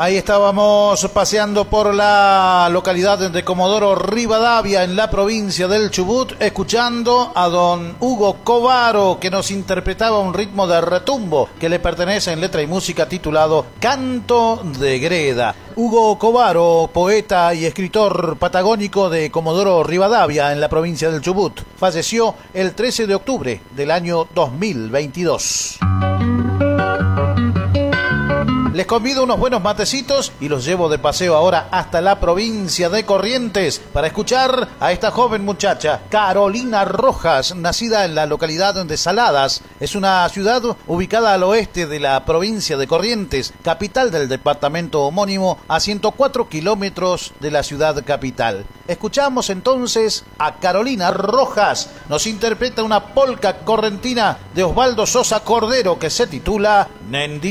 Ahí estábamos paseando por la localidad de Comodoro Rivadavia, en la provincia del Chubut, escuchando a don Hugo Covaro, que nos interpretaba un ritmo de retumbo que le pertenece en letra y música titulado Canto de Greda. Hugo Covaro, poeta y escritor patagónico de Comodoro Rivadavia, en la provincia del Chubut, falleció el 13 de octubre del año 2022. Les convido unos buenos matecitos y los llevo de paseo ahora hasta la provincia de Corrientes para escuchar a esta joven muchacha, Carolina Rojas, nacida en la localidad de Saladas. Es una ciudad ubicada al oeste de la provincia de Corrientes, capital del departamento homónimo, a 104 kilómetros de la ciudad capital. Escuchamos entonces a Carolina Rojas. Nos interpreta una polca correntina de Osvaldo Sosa Cordero que se titula Nendi.